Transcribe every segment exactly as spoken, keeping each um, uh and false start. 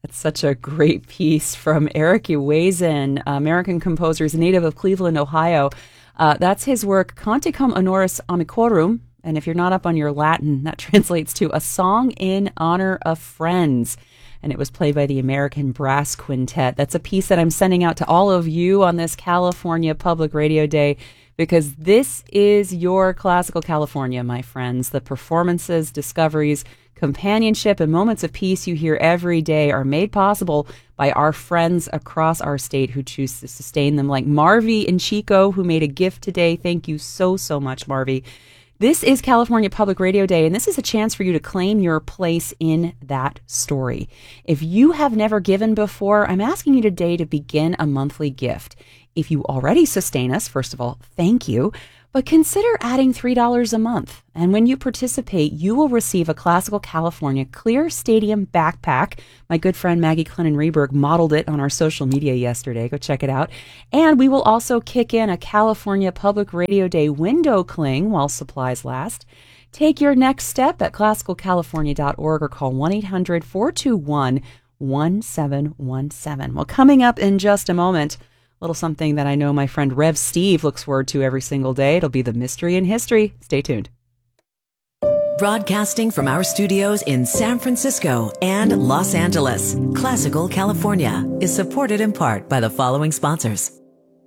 It's such a great piece from Eric Uwazin, American composer, he's a native of Cleveland, Ohio. Uh, that's his work, Canticum Honoris Amicorum. And if you're not up on your Latin, that translates to A Song in Honor of Friends. And it was played by the American Brass Quintet. That's a piece that I'm sending out to all of you on this California Public Radio Day, because this is your classical California, my friends. The performances, discoveries, companionship, and moments of peace you hear every day are made possible by our friends across our state who choose to sustain them, like Marvy and Chico, who made a gift today. Thank you so, so much, Marvy. This is California Public Radio Day, and this is a chance for you to claim your place in that story. If you have never given before, I'm asking you today to begin a monthly gift. If you already sustain us, first of all, thank you. But consider adding three dollars a month. And when you participate, you will receive a Classical California Clear Stadium backpack. My good friend Maggie Clennon-Reberg modeled it on our social media yesterday. Go check it out. And we will also kick in a California Public Radio Day window cling while supplies last. Take your next step at classical california dot org or call one eight hundred four two one one seven one seven. Well, coming up in just a moment, a little something that I know my friend Rev Steve looks forward to every single day. It'll be the Mystery in History. Stay tuned. Broadcasting from our studios in San Francisco and Los Angeles, Classical California is supported in part by the following sponsors.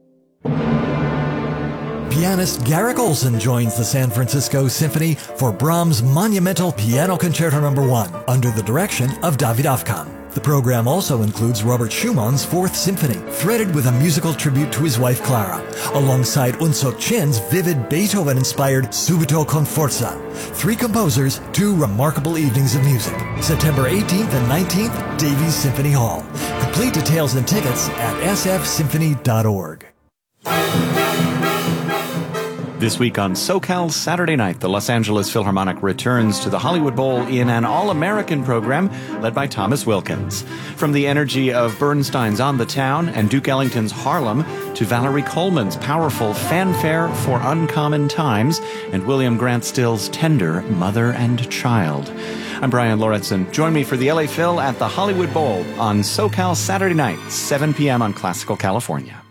Pianist Garrick Olson joins the San Francisco Symphony for Brahms' monumental Piano Concerto Number One under the direction of David Afkam. The program also includes Robert Schumann's Fourth Symphony, threaded with a musical tribute to his wife Clara, alongside Unsuk Chin's vivid Beethoven-inspired Subito con Forza. Three composers, two remarkable evenings of music. September eighteenth and nineteenth, Davies Symphony Hall. Complete details and tickets at s f symphony dot org. This week on SoCal Saturday Night, the Los Angeles Philharmonic returns to the Hollywood Bowl in an all-American program led by Thomas Wilkins. From the energy of Bernstein's On the Town and Duke Ellington's Harlem to Valerie Coleman's powerful Fanfare for Uncommon Times and William Grant Still's tender Mother and Child. I'm Brian Lauritsen. Join me for the L A Phil at the Hollywood Bowl on SoCal Saturday Night, seven p.m. on Classical California.